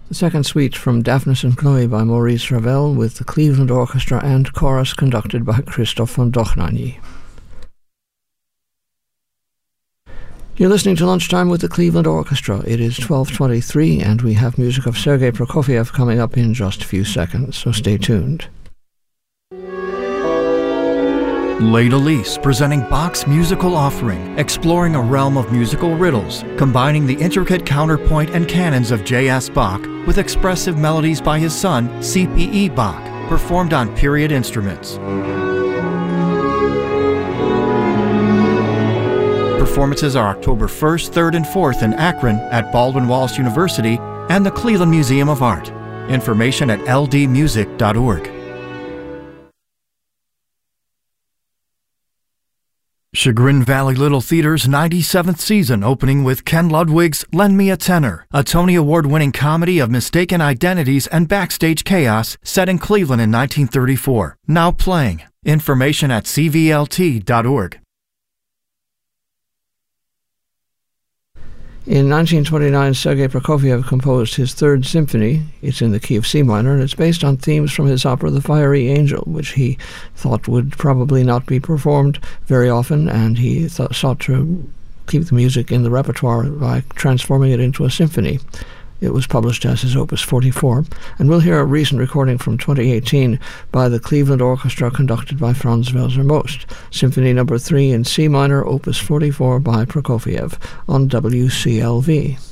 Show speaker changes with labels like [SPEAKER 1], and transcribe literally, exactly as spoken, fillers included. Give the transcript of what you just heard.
[SPEAKER 1] The second suite from Daphnis and Chloe by Maurice Ravel with the Cleveland Orchestra and chorus conducted by Christophe von Dochnagny. You're listening to Lunchtime with the Cleveland Orchestra. It is twelve twenty-three and we have music of Sergei Prokofiev coming up in just a few seconds, so stay tuned.
[SPEAKER 2] Late Elise presenting Bach's musical offering, exploring a realm of musical riddles, combining the intricate counterpoint and canons of J S Bach with expressive melodies by his son, C P E Bach, performed on period instruments. Performances are October first, third, and fourth in Akron at Baldwin Wallace University and the Cleveland Museum of Art. Information at l d music dot org. Chagrin Valley Little Theater's ninety-seventh season opening with Ken Ludwig's Lend Me a Tenor, a Tony Award-winning comedy of mistaken identities and backstage chaos set in Cleveland in nineteen thirty-four. Now playing. Information at c v l t dot org.
[SPEAKER 1] In nineteen twenty-nine, Sergei Prokofiev composed his Third Symphony. It's in the key of C minor, and it's based on themes from his opera The Fiery Angel, which he thought would probably not be performed very often, and he th- sought to keep the music in the repertoire by transforming it into a symphony. It was published as his Opus forty-four, and we'll hear a recent recording from twenty eighteen by the Cleveland Orchestra conducted by Franz Welser Most, Symphony Number three in C minor, Opus forty-four by Prokofiev on W C L V.